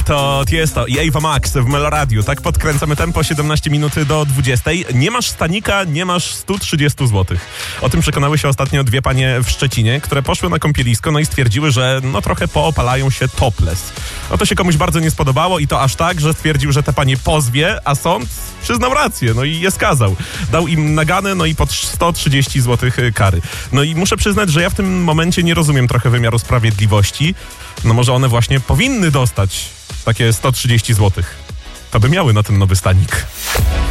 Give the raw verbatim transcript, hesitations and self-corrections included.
To Tiesto i Ava Max w Meloradiu. Tak podkręcamy tempo, siedemnaście minut do dwudziestej. Nie masz stanika, nie masz sto trzydzieści złotych. O tym przekonały się ostatnio dwie panie w Szczecinie, które poszły na kąpielisko, no i stwierdziły, że no trochę poopalają się topless. No to się komuś bardzo nie spodobało i to aż tak, że stwierdził, że te panie pozwie, a sąd przyznał rację, no i je skazał. Dał im nagany, no i pod sto trzydzieści złotych kary. No i muszę przyznać, że ja w tym momencie nie rozumiem trochę wymiaru sprawiedliwości. No może one właśnie powinny dostać takie sto trzydzieści złotych. To by miały na ten nowy stanik.